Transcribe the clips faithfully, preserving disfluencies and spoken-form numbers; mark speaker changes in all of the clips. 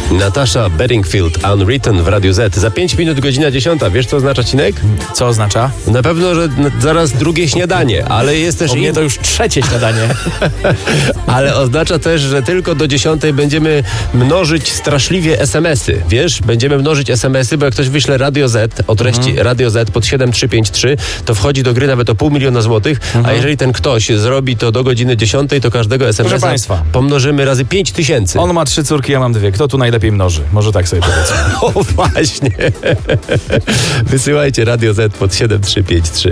Speaker 1: Natasza Bedingfield, Unwritten w Radiu Z. Za pięć minut godzina dziesiąta. Wiesz, co oznacza, Cinek?
Speaker 2: Co oznacza?
Speaker 1: Na pewno, że n- zaraz drugie śniadanie, ale jest też...
Speaker 2: U mnie
Speaker 1: in-
Speaker 2: to już trzecie śniadanie.
Speaker 1: Ale oznacza też, że tylko do dziesiątej będziemy mnożyć straszliwie es em esy. Wiesz, będziemy mnożyć es em esy, bo jak ktoś wyśle Radio Z o treści mhm. Radio Z pod siedem trzy pięć trzy, to wchodzi do gry nawet o pół miliona złotych, mhm. a jeżeli ten ktoś zrobi to do godziny dziesiątej, to każdego es em esa pomnożymy razy pięć tysięcy.
Speaker 2: On ma trzy córki, ja mam dwie. Kto tu najlepiej mnoży? Może tak sobie powiedzmy.
Speaker 1: O właśnie. Wysyłajcie Radio Z pod siedem trzy pięć trzy.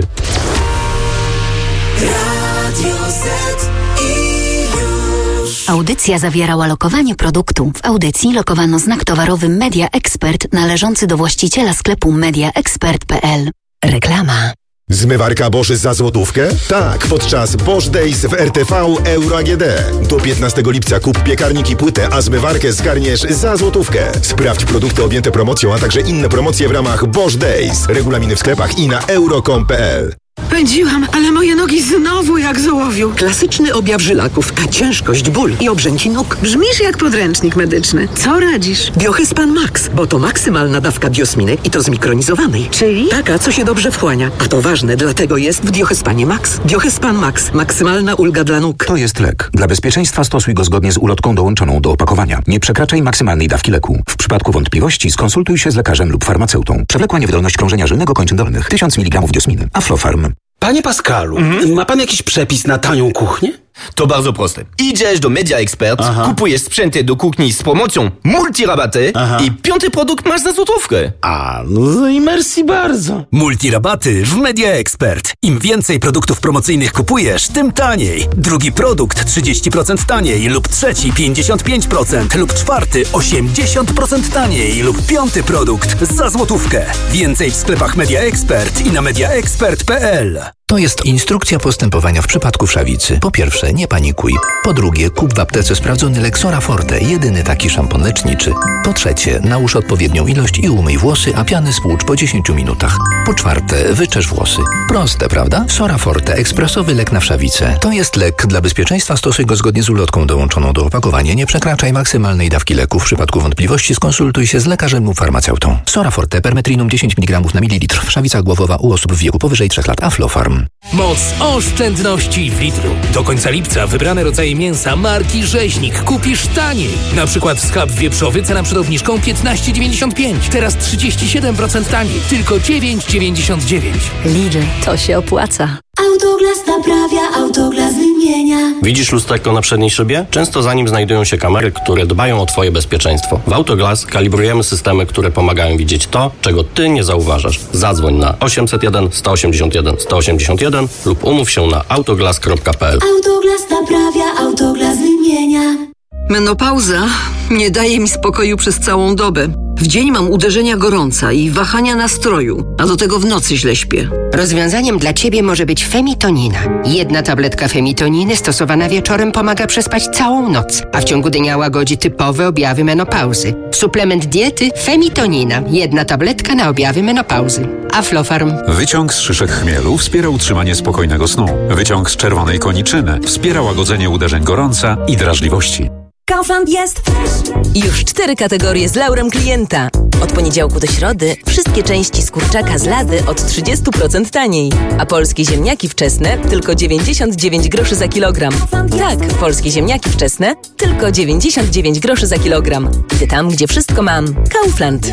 Speaker 3: Audycja zawierała lokowanie produktu. W audycji lokowano znak towarowy Media Expert należący do właściciela sklepu media expert kropka p l. Reklama.
Speaker 4: Zmywarka Bosch za złotówkę? Tak, podczas Bosch Days w R T V Euro A G D. Do piętnastego lipca kup piekarnik i płytę, a zmywarkę zgarniesz za złotówkę. Sprawdź produkty objęte promocją, a także inne promocje w ramach Bosch Days. Regulaminy w sklepach i na euro kropka com kropka p l.
Speaker 5: Pędziłam, ale moje nogi znowu jak z ołowiu. Klasyczny objaw żylaków, a ciężkość, ból i obrzęki nóg.
Speaker 6: Brzmisz jak podręcznik medyczny. Co radzisz?
Speaker 5: Biohyspan Max, bo to maksymalna dawka biosminy i to zmikronizowanej.
Speaker 6: Czyli?
Speaker 5: Taka, co się dobrze wchłania. A to ważne, dlatego jest w Biohyspanie Max. Biohyspan Max. Maksymalna ulga dla nóg.
Speaker 7: To jest lek. Dla bezpieczeństwa stosuj go zgodnie z ulotką dołączoną do opakowania. Nie przekraczaj maksymalnej dawki leku. W przypadku wątpliwości skonsultuj się z lekarzem lub farmaceutą. Przewlekła niewydolność krążenia żylnego kończyn dolnych. tysiąc miligramów diosminy. Aflofarm.
Speaker 8: Panie Pascalu, mhm. ma pan jakiś przepis na tanią kuchnię?
Speaker 9: To bardzo proste. Idziesz do Media Expert, Aha. kupujesz sprzęty do kuchni z promocją multirabaty Aha. i piąty produkt masz za złotówkę.
Speaker 8: A, no i merci bardzo.
Speaker 10: Multirabaty w Media Expert. Im więcej produktów promocyjnych kupujesz, tym taniej. Drugi produkt trzydzieści procent taniej lub trzeci pięćdziesiąt pięć procent lub czwarty osiemdziesiąt procent taniej lub piąty produkt za złotówkę. Więcej w sklepach Media Expert i na media expert kropka p l.
Speaker 11: To jest instrukcja postępowania w przypadku wszawicy. Po pierwsze, nie panikuj. Po drugie, kup w aptece sprawdzony lek Sora Forte, jedyny taki szampon leczniczy. Po trzecie, nałóż odpowiednią ilość i umyj włosy, a piany spłucz po dziesięciu minutach. Po czwarte, wyczesz włosy. Proste, prawda? Sora Forte, ekspresowy lek na wszawicę. To jest lek. Dla bezpieczeństwa stosuj go zgodnie z ulotką dołączoną do opakowania. Nie przekraczaj maksymalnej dawki leku. W przypadku wątpliwości skonsultuj się z lekarzem lub farmaceutą. Sora Forte, permetrinum dziesięć miligramów na mililitr. Wszawica głowowa u osób w wieku powyżej trzech lat. Aflofarm.
Speaker 12: Moc oszczędności w Lidlu. Do końca lipca wybrane rodzaje mięsa marki Rzeźnik kupisz taniej. Na przykład schab wieprzowy, cena przed obniżką piętnaście dziewięćdziesiąt pięć. Teraz trzydzieści siedem procent taniej. Tylko dziewięć dziewięćdziesiąt dziewięć.
Speaker 3: Lidl, to się opłaca.
Speaker 13: Autoglas naprawia, Autoglas wymienia.
Speaker 9: Widzisz lusterko na przedniej szybie? Często za nim znajdują się kamery, które dbają o Twoje bezpieczeństwo. W Autoglas kalibrujemy systemy, które pomagają widzieć to, czego Ty nie zauważasz. Zadzwoń na osiemset jeden sto osiemdziesiąt jeden sto osiemdziesiąt jeden lub umów się na autoglas kropka p l.
Speaker 13: Autoglas naprawia, Autoglas wymienia.
Speaker 5: Menopauza nie daje mi spokoju przez całą dobę. W dzień mam uderzenia gorąca i wahania nastroju, a do tego w nocy źle śpię.
Speaker 14: Rozwiązaniem dla Ciebie może być Femitonina. Jedna tabletka Femitoniny stosowana wieczorem pomaga przespać całą noc, a w ciągu dnia łagodzi typowe objawy menopauzy. Suplement diety Femitonina. Jedna tabletka na objawy menopauzy. Aflofarm.
Speaker 15: Wyciąg z szyszek chmielu wspiera utrzymanie spokojnego snu. Wyciąg z czerwonej koniczyny wspiera łagodzenie uderzeń gorąca i drażliwości.
Speaker 16: Kaufland jest już cztery kategorie z laurem klienta. Od poniedziałku do środy wszystkie części z kurczaka z lady od trzydzieści procent taniej. A polskie ziemniaki wczesne tylko dziewięćdziesiąt dziewięć groszy za kilogram. Tak, polskie ziemniaki wczesne tylko dziewięćdziesiąt dziewięć groszy za kilogram. Idę tam, gdzie wszystko mam. Kaufland.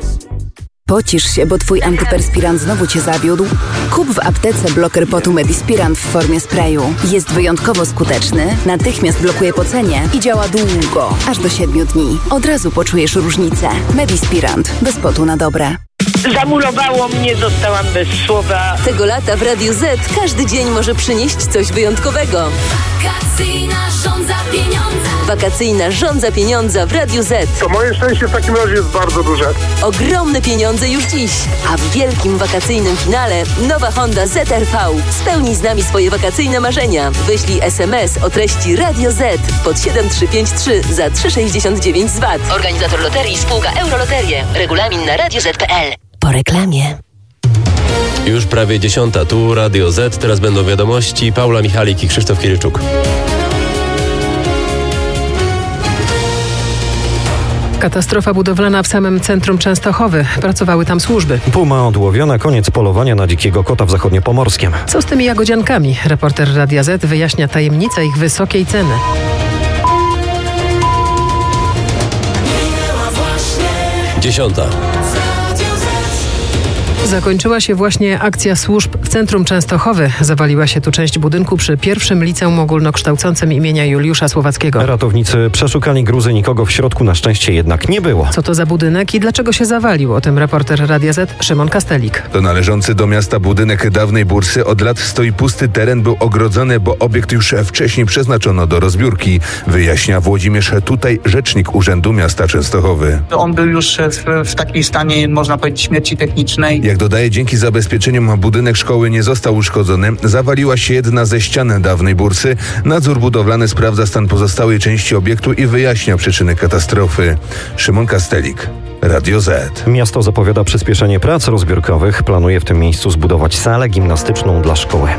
Speaker 17: Pocisz się, bo twój antyperspirant znowu cię zawiódł? Kup w aptece bloker potu Medispirant w formie sprayu. Jest wyjątkowo skuteczny, natychmiast blokuje pocenie i działa długo, aż do siedmiu dni. Od razu poczujesz różnicę. Medispirant. Bez potu na dobre.
Speaker 18: Zamurowało mnie, zostałam bez słowa.
Speaker 16: Tego lata w Radiu Z każdy dzień może przynieść coś wyjątkowego.
Speaker 13: Wakacyjna żądza pieniądza.
Speaker 16: Wakacyjna żądza pieniądza w Radiu Z.
Speaker 19: To moje szczęście w takim razie jest bardzo duże.
Speaker 16: Ogromne pieniądze już dziś. A w wielkim wakacyjnym finale nowa Honda Z R V. Spełnij z nami swoje wakacyjne marzenia. Wyślij es em es o treści Radio Z pod siedem trzy pięć trzy za trzy sześćdziesiąt dziewięć z V A T.
Speaker 14: Organizator loterii spółka Euroloterie. Regulamin na radio zet kropka p l.
Speaker 16: Po reklamie.
Speaker 1: Już prawie dziesiąta, tu Radio Z, teraz będą wiadomości. Paula Michalik i Krzysztof Kieryczuk.
Speaker 6: Katastrofa budowlana w samym centrum Częstochowy. Pracowały tam służby.
Speaker 20: Puma odłowiona, koniec polowania na dzikiego kota w zachodniopomorskiem.
Speaker 6: Co z tymi jagodziankami? Reporter Radia Z wyjaśnia tajemnicę ich wysokiej ceny.
Speaker 1: Dziesiąta.
Speaker 6: Zakończyła się właśnie akcja służb w centrum Częstochowy. Zawaliła się tu część budynku przy pierwszym liceum ogólnokształcącym imienia Juliusza Słowackiego.
Speaker 20: Ratownicy przeszukali gruzy, nikogo w środku na szczęście jednak nie było.
Speaker 6: Co to za budynek i dlaczego się zawalił? O tym reporter Radia Z Szymon Kastelik.
Speaker 21: To należący do miasta budynek dawnej bursy. Od lat stoi pusty, teren był ogrodzony, bo obiekt już wcześniej przeznaczono do rozbiórki. Wyjaśnia Włodzimierz Tutaj, rzecznik Urzędu Miasta Częstochowy.
Speaker 22: On był już w, w takim stanie, można powiedzieć, śmierci technicznej.
Speaker 21: Jak dodaje, dzięki zabezpieczeniom budynek szkoły nie został uszkodzony. Zawaliła się jedna ze ścian dawnej bursy. Nadzór budowlany sprawdza stan pozostałej części obiektu i wyjaśnia przyczyny katastrofy. Szymon Kastelik, Radio Z.
Speaker 20: Miasto zapowiada przyspieszenie prac rozbiórkowych. Planuje w tym miejscu zbudować salę gimnastyczną dla szkoły.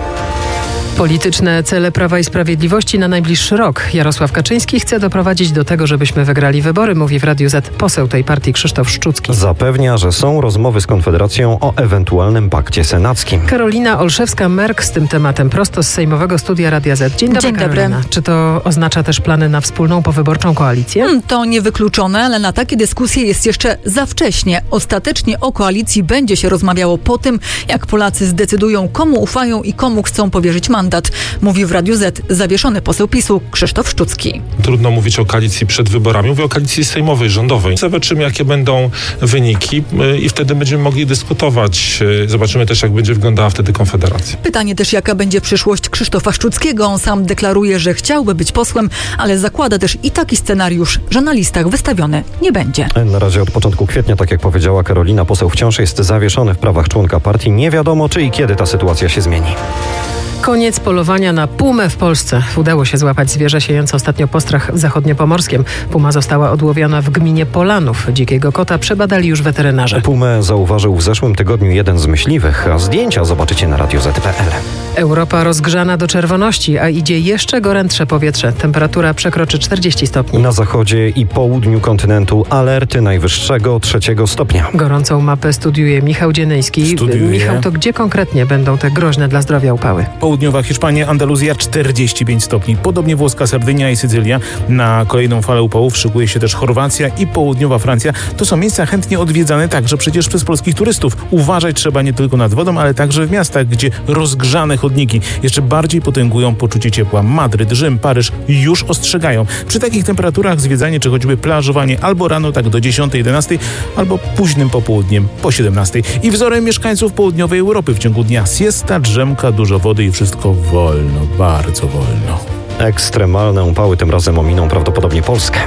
Speaker 6: Polityczne cele Prawa i Sprawiedliwości na najbliższy rok. Jarosław Kaczyński chce doprowadzić do tego, żebyśmy wygrali wybory, mówi w Radiu Z poseł tej partii Krzysztof Szczucki.
Speaker 20: Zapewnia, że są rozmowy z Konfederacją o ewentualnym pakcie senackim.
Speaker 6: Karolina Olszewska-Merk z tym tematem prosto z sejmowego studia Radia Z. Dzień dobry,
Speaker 23: Dzień dobry.
Speaker 6: Karolina. Czy to oznacza też plany na wspólną powyborczą koalicję?
Speaker 23: Hmm, to niewykluczone, ale na takie dyskusje jest jeszcze za wcześnie. Ostatecznie o koalicji będzie się rozmawiało po tym, jak Polacy zdecydują, komu ufają i komu chcą powierzyć mandat. Mówi w Radiu Z zawieszony poseł PiSu Krzysztof Szczucki.
Speaker 24: Trudno mówić o koalicji przed wyborami. Mówię o koalicji sejmowej, rządowej. Zobaczymy, jakie będą wyniki i wtedy będziemy mogli dyskutować. Zobaczymy też, jak będzie wyglądała wtedy Konfederacja.
Speaker 23: Pytanie też, jaka będzie przyszłość Krzysztofa Szczuckiego. On sam deklaruje, że chciałby być posłem, ale zakłada też i taki scenariusz, że na listach wystawiony nie będzie.
Speaker 20: Na razie od początku kwietnia, tak jak powiedziała Karolina, poseł wciąż jest zawieszony w prawach członka partii. Nie wiadomo, czy i kiedy ta sytuacja się zmieni.
Speaker 6: Koniec polowania na pumę w Polsce. Udało się złapać zwierzę siejące ostatnio postrach w zachodniopomorskiem. Puma została odłowiona w gminie Polanów. Dzikiego kota przebadali już weterynarze.
Speaker 20: Pumę zauważył w zeszłym tygodniu jeden z myśliwych, a zdjęcia zobaczycie na radio zet kropka pe el.
Speaker 6: Europa rozgrzana do czerwoności, a idzie jeszcze gorętsze powietrze. Temperatura przekroczy czterdzieści stopni.
Speaker 20: Na zachodzie i południu kontynentu alerty najwyższego trzeciego stopnia.
Speaker 6: Gorącą mapę studiuje Michał Dzienejski.
Speaker 2: Studiuje.
Speaker 6: Michał, to gdzie konkretnie będą te groźne dla zdrowia upały?
Speaker 2: Południowa Hiszpania, Andaluzja czterdzieści pięć stopni. Podobnie włoska Sardynia i Sycylia. Na kolejną falę upałów szykuje się też Chorwacja i południowa Francja. To są miejsca chętnie odwiedzane także przecież przez polskich turystów. Uważać trzeba nie tylko nad wodą, ale także w miastach, gdzie rozgrzane chodniki jeszcze bardziej potęgują poczucie ciepła. Madryt, Rzym, Paryż już ostrzegają. Przy takich temperaturach zwiedzanie czy choćby plażowanie albo rano tak do dziesiątej, jedenastej, albo późnym popołudniem po siedemnastej. I wzorem mieszkańców południowej Europy w ciągu dnia siesta, drzemka, dużo wody i wszystko wolno, bardzo wolno.
Speaker 20: Ekstremalne upały tym razem ominą prawdopodobnie Polskę.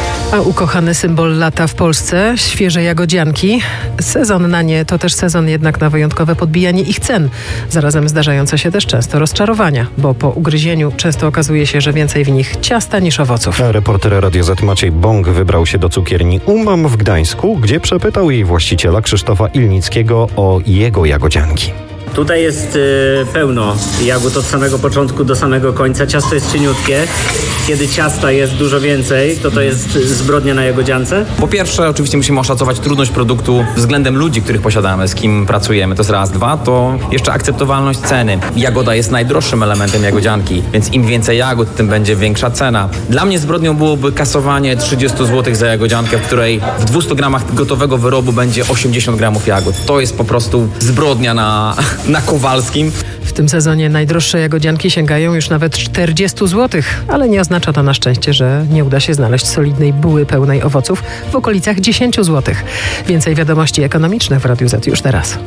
Speaker 6: A ukochany symbol lata w Polsce, świeże jagodzianki. Sezon na nie to też sezon jednak na wyjątkowe podbijanie ich cen. Zarazem zdarzające się też często rozczarowania, bo po ugryzieniu często okazuje się, że więcej w nich ciasta niż owoców.
Speaker 20: Reporter Radio Z Maciej Bąk wybrał się do cukierni Umam w Gdańsku, gdzie przepytał jej właściciela Krzysztofa Ilnickiego o jego jagodzianki.
Speaker 25: Tutaj jest y, pełno jagód od samego początku do samego końca. Ciasto jest cieniutkie. Kiedy ciasta jest dużo więcej, to to jest zbrodnia na jagodziance?
Speaker 26: Po pierwsze, oczywiście musimy oszacować trudność produktu względem ludzi, których posiadamy, z kim pracujemy. To jest raz. Dwa, to jeszcze akceptowalność ceny. Jagoda jest najdroższym elementem jagodzianki, więc im więcej jagód, tym będzie większa cena. Dla mnie zbrodnią byłoby kasowanie trzydzieści złotych za jagodziankę, w której w dwieście gramach gotowego wyrobu będzie osiemdziesiąt gramów jagód. To jest po prostu zbrodnia na... na Kowalskim.
Speaker 6: W tym sezonie najdroższe jagodzianki sięgają już nawet czterdzieści złotych, ale nie oznacza to na szczęście, że nie uda się znaleźć solidnej buły pełnej owoców w okolicach dziesięć złotych. Więcej wiadomości ekonomicznych w Radiu Z już teraz.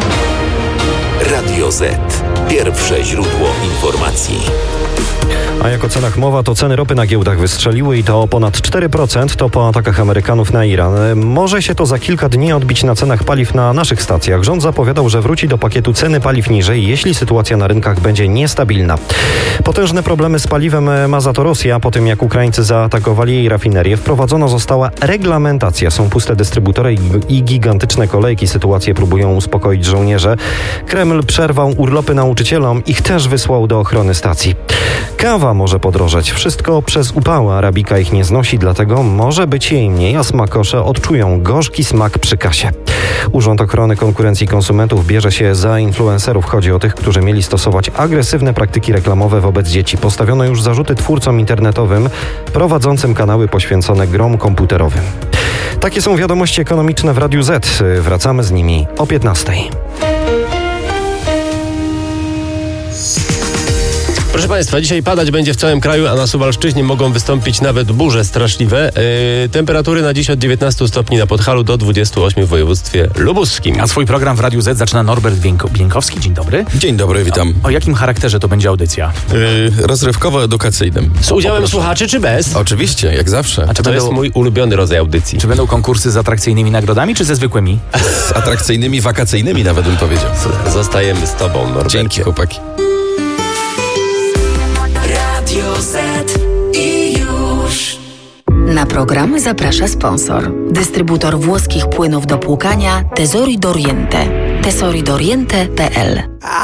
Speaker 27: Radio Z. Pierwsze źródło informacji.
Speaker 20: A jak o cenach mowa, to ceny ropy na giełdach wystrzeliły i to o ponad cztery procent, to po atakach Amerykanów na Iran. Może się to za kilka dni odbić na cenach paliw na naszych stacjach. Rząd zapowiadał, że wróci do pakietu ceny paliw niżej, jeśli sytuacja na rynkach będzie niestabilna. Potężne problemy z paliwem ma za to Rosja. Po tym, jak Ukraińcy zaatakowali jej rafinerię, wprowadzona została reglamentacja. Są puste dystrybutory i gigantyczne kolejki. Sytuację próbują uspokoić żołnierze. Kreml przerwał urlopy nauczycielom. Ich też wysłał do ochrony stacji. Kawa kawa może podrożeć. Wszystko przez upały. Arabika ich nie znosi, dlatego może być jej mniej, a smakosze odczują gorzki smak przy kasie. Urząd Ochrony Konkurencji i Konsumentów bierze się za influencerów. Chodzi o tych, którzy mieli stosować agresywne praktyki reklamowe wobec dzieci. Postawiono już zarzuty twórcom internetowym prowadzącym kanały poświęcone grom komputerowym. Takie są wiadomości ekonomiczne w Radiu Z. Wracamy z nimi o piętnastej.
Speaker 1: Proszę Państwa, dzisiaj padać będzie w całym kraju, a na Suwalszczyźnie mogą wystąpić nawet burze straszliwe. Yy, temperatury na dziś od dziewiętnastu stopni na Podhalu do dwudziestu ośmiu w województwie lubuskim.
Speaker 3: A swój program w Radiu Z zaczyna Norbert Bieńko- Bieńkowski. Dzień dobry.
Speaker 4: Dzień dobry, witam.
Speaker 3: O, o jakim charakterze to będzie audycja?
Speaker 4: Yy, rozrywkowo-edukacyjnym.
Speaker 1: Z udziałem słuchaczy czy bez?
Speaker 4: Oczywiście, jak zawsze.
Speaker 3: A czy
Speaker 1: To
Speaker 3: będą,
Speaker 1: jest mój ulubiony rodzaj audycji.
Speaker 3: czy będą konkursy z atrakcyjnymi nagrodami, czy ze zwykłymi?
Speaker 4: Z atrakcyjnymi, wakacyjnymi nawet bym powiedział.
Speaker 1: Zostajemy z Tobą, Norbercie.
Speaker 4: Dzięki, chłopaki.
Speaker 13: Radio Z i już.
Speaker 7: Na program zaprasza sponsor. Dystrybutor włoskich płynów do płukania Tesori d'Oriente. tesori d'oriente kropka p l